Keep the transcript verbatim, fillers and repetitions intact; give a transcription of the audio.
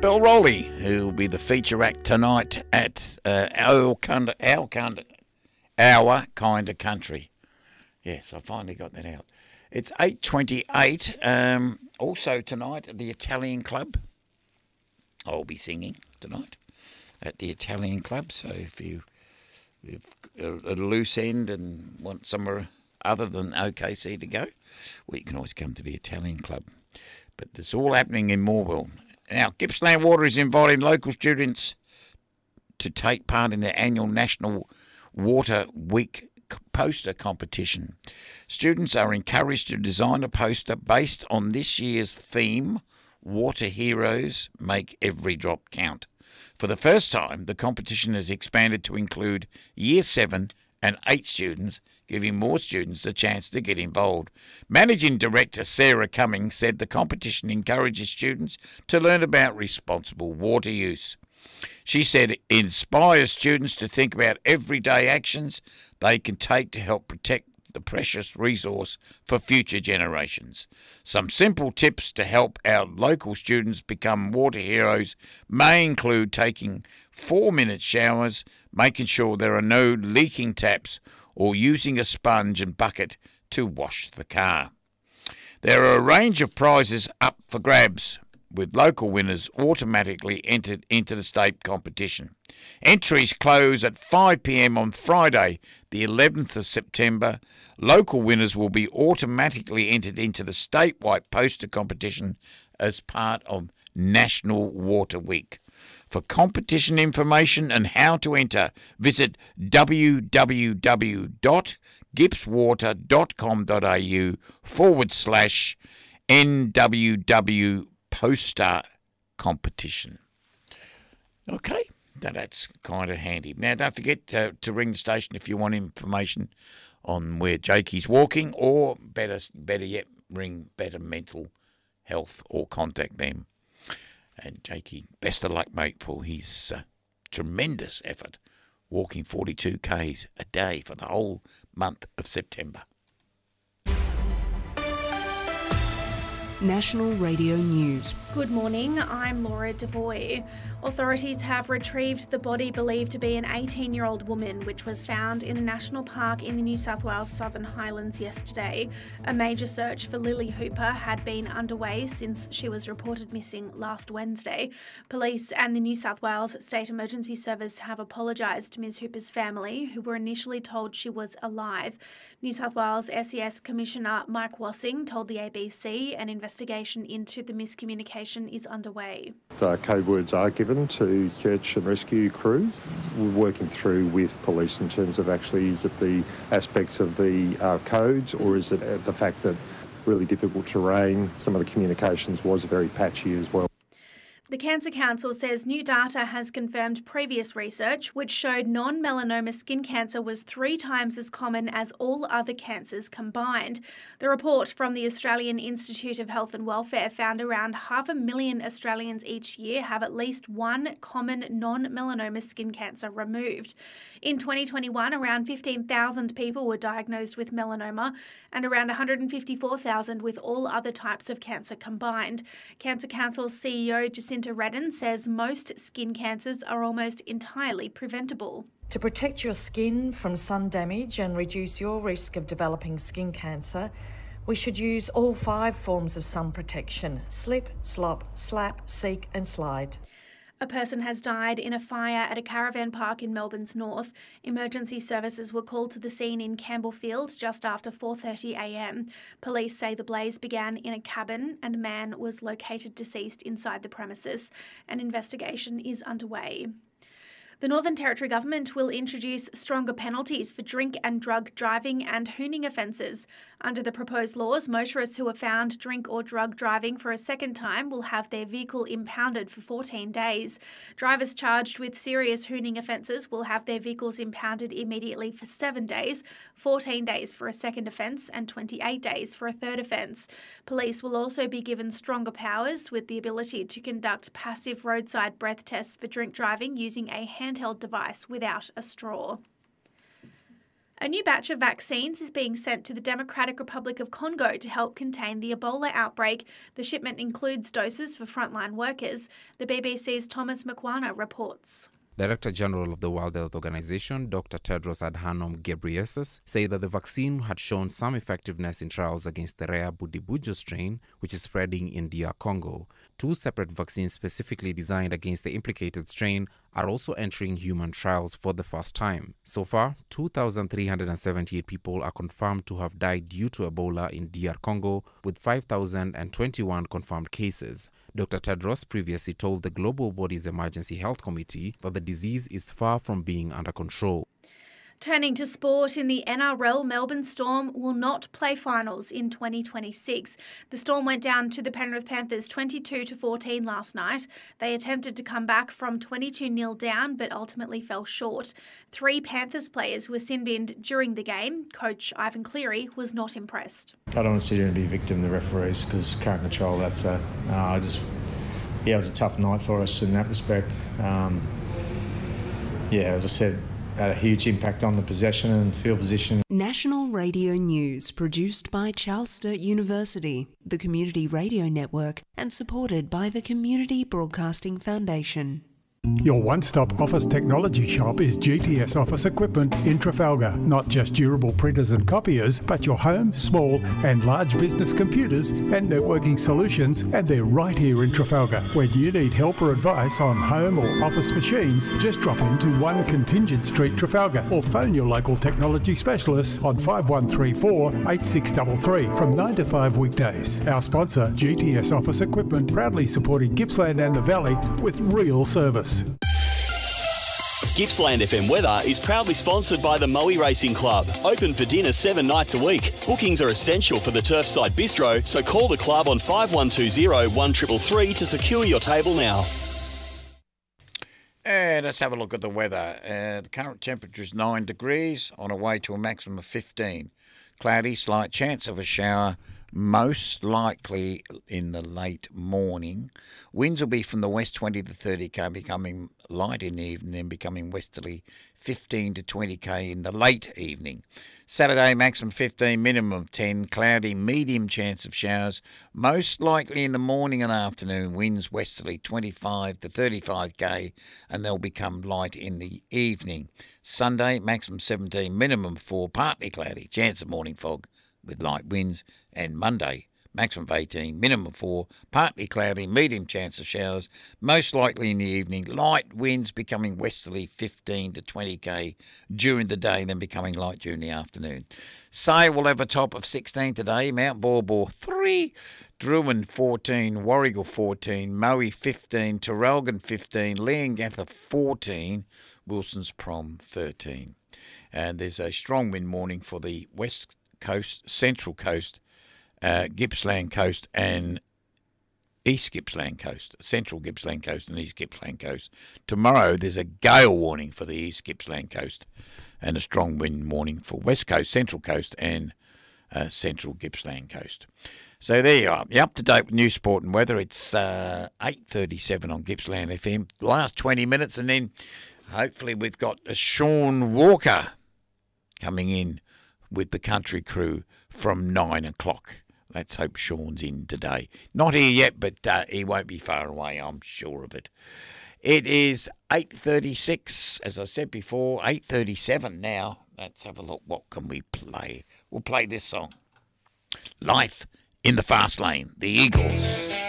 Bill Rowley, who will be the feature act tonight at uh, Our Kind of, Our Kind of, Our Kind of Country. Yes, I finally got that out. It's eight twenty-eight. Um, also tonight at the Italian Club. I'll be singing tonight at the Italian Club. So if you if a, a loose end and want somewhere other than O K C to go, well, you can always come to the Italian Club. But it's all happening in Morwell. Now, Gippsland Water is inviting local students to take part in their annual National Water Week poster competition. Students are encouraged to design a poster based on this year's theme, Water Heroes Make Every Drop Count. For the first time, the competition has expanded to include Year seven and eight students, giving more students a chance to get involved. Managing Director Sarah Cummings said the competition encourages students to learn about responsible water use. She said it inspires students to think about everyday actions they can take to help protect the precious resource for future generations. Some simple tips to help our local students become water heroes may include taking four-minute showers, making sure there are no leaking taps, or using a sponge and bucket to wash the car. There are a range of prizes up for grabs, with local winners automatically entered into the state competition. Entries close at five p m on Friday, the eleventh of September. Local winners will be automatically entered into the statewide poster competition as part of National Water Week. For competition information and how to enter, visit www.gippswater.com.au forward slash NWW poster competition. Okay, now that's kind of handy. Now, don't forget to, to ring the station if you want information on where Jakey's walking, or better, better yet, ring Better Mental Health or contact them. And Jakey, best of luck, mate, for his uh, tremendous effort, walking forty-two kays a day for the whole month of September. National Radio News. Good morning, I'm Laura Devoy. Authorities have retrieved the body believed to be an eighteen-year-old woman, which was found in a national park in the New South Wales Southern Highlands yesterday. A major search for Lily Hooper had been underway since she was reported missing last Wednesday. Police and the New South Wales State Emergency Service have apologised to Miz Hooper's family, who were initially told she was alive. New South Wales S E S Commissioner Mike Wassing told the A B C an investigation into the miscommunication is underway. Uh, code words are given to search and rescue crews. We're working through with police in terms of actually, is it the aspects of the uh, codes, or is it uh, the fact that really difficult terrain, some of the communications was very patchy as well. The Cancer Council says new data has confirmed previous research which showed non-melanoma skin cancer was three times as common as all other cancers combined. The report from the Australian Institute of Health and Welfare found around half a million Australians each year have at least one common non-melanoma skin cancer removed. In twenty twenty-one, around fifteen thousand people were diagnosed with melanoma and around one hundred fifty-four thousand with all other types of cancer combined. Cancer Council C E O Jacinta Redden says most skin cancers are almost entirely preventable. To protect your skin from sun damage and reduce your risk of developing skin cancer, we should use all five forms of sun protection: slip, slop, slap, seek and slide. A person has died in a fire at a caravan park in Melbourne's north. Emergency services were called to the scene in Campbellfield just after four thirty a m. Police say the blaze began in a cabin and a man was located deceased inside the premises. An investigation is underway. The Northern Territory Government will introduce stronger penalties for drink and drug driving and hooning offences. Under the proposed laws, motorists who are found drink or drug driving for a second time will have their vehicle impounded for fourteen days. Drivers charged with serious hooning offences will have their vehicles impounded immediately for seven days, fourteen days for a second offence and twenty-eight days for a third offence. Police will also be given stronger powers with the ability to conduct passive roadside breath tests for drink driving using a handheld device without a straw. A new batch of vaccines is being sent to the Democratic Republic of Congo to help contain the Ebola outbreak. The shipment includes doses for frontline workers. The B B C's Thomas Mkwana reports. Director General of the World Health Organization, Doctor Tedros Adhanom Ghebreyesus, said that the vaccine had shown some effectiveness in trials against the rare Budibujo strain, which is spreading in D R Congo. Two separate vaccines specifically designed against the implicated strain are also entering human trials for the first time. So far, two thousand three hundred seventy-eight people are confirmed to have died due to Ebola in D R Congo, with five thousand twenty-one confirmed cases. Doctor Tedros previously told the Global Body's Emergency Health Committee that the disease is far from being under control. Turning to sport, in the N R L, Melbourne Storm will not play finals in twenty twenty-six. The Storm went down to the Penrith Panthers twenty-two to fourteen last night. They attempted to come back from twenty-two nil down, but ultimately fell short. Three Panthers players were sin-binned during the game. Coach Ivan Cleary was not impressed. I don't want to sit here and be a victim of the referees because can't control that. So uh, I just, yeah, it was a tough night for us in that respect. Um, yeah, as I said, had a huge impact on the possession and field position. National Radio News, produced by Charles Sturt University, the Community Radio Network, and supported by the Community Broadcasting Foundation. Your one-stop office technology shop is G T S Office Equipment in Trafalgar. Not just durable printers and copiers, but your home, small and large business computers and networking solutions, and they're right here in Trafalgar. When you need help or advice on home or office machines, just drop into one Contingent Street, Trafalgar, or phone your local technology specialists on five one three four, eight six three three from nine to five weekdays. Our sponsor, G T S Office Equipment, proudly supporting Gippsland and the Valley with real service. Gippsland F M Weather is proudly sponsored by the Moe Racing Club. Open for dinner seven nights a week. Bookings are essential for the Turfside Bistro, so call the club on five one two zero, one three three three to secure your table now. And let's have a look at the weather. Uh, the current temperature is nine degrees, on a way to a maximum of fifteen. Cloudy, slight chance of a shower, most likely in the late morning. Winds will be from the west twenty to thirty k, becoming light in the evening, then becoming westerly fifteen to twenty k in the late evening. Saturday, maximum fifteen, minimum ten. Cloudy, medium chance of showers, most likely in the morning and afternoon. Winds westerly twenty-five to thirty-five k, and they'll become light in the evening. Sunday, maximum seventeen, minimum four, partly cloudy, chance of morning fog with light winds. And Monday, maximum of eighteen, minimum of four, partly cloudy, medium chance of showers, most likely in the evening. Light winds becoming westerly fifteen to twenty k during the day, then becoming light during the afternoon. Say we'll have a top of sixteen today. Mount Borbor three, Druin fourteen, Warragul fourteen, Moe fifteen, Traralgon fifteen, Leongatha fourteen, Wilson's Prom thirteen. And there's a strong wind warning for the west coast, central coast, Uh, Gippsland Coast and East Gippsland Coast, Central Gippsland Coast and East Gippsland Coast. Tomorrow there's a gale warning for the East Gippsland Coast and a strong wind warning for West Coast, Central Coast and uh, Central Gippsland Coast. So there you are. You're up to date with news, sport and weather. It's uh, eight thirty-seven on Gippsland F M. Last twenty minutes, and then hopefully we've got uh, Sean Walker coming in with the country crew from nine o'clock. Let's hope Sean's in today. Not here yet, but uh, he won't be far away, I'm sure of it. It is eight thirty-six, as I said before, eight thirty-seven now. Let's have a look. What can we play? We'll play this song. Life in the Fast Lane, the Eagles.